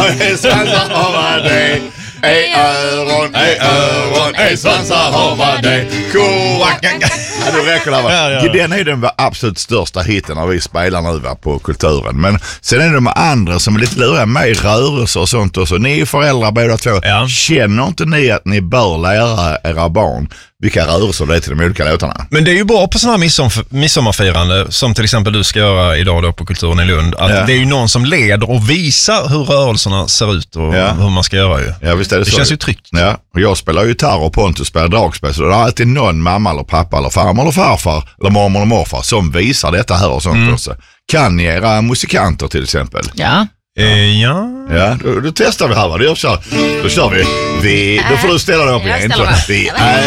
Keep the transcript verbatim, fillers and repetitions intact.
ej svansar har vad dig. Ej öron, ej öron, ej svansar har vad dig. Koacken. Ja, det räcker det, va? Ja, ja, ja. Den är den absolut största hitten när vi spelar nu, va, på Kulturen. Men sen är det de andra som är lite luriga med rörelser och sånt. Och så. Ni är föräldrar båda två. Ja. Känner inte ni att ni bör lära era barn vilka rörelser det är till de olika låtarna? Men det är ju bra på sådana här midsom- midsommarfirande som till exempel du ska göra idag då på Kulturen i Lund. Att ja. Det är ju någon som leder och visar hur rörelserna ser ut och ja. hur man ska göra ju. Ja, visst är det, det så. känns ju tryggt. Ja, och jag spelar gitarr och Pontus spelar dragspel, så det är alltid någon mamma eller pappa eller farmor eller farfar eller mormor och morfar som visar detta här och sånt mm. också. Kan ni era musikanter till exempel? Ja. Ja, eh, ja. ja då, då testar vi här, va? Då kör, då kör vi. vi Då får du ställa dig upp igen. Vi är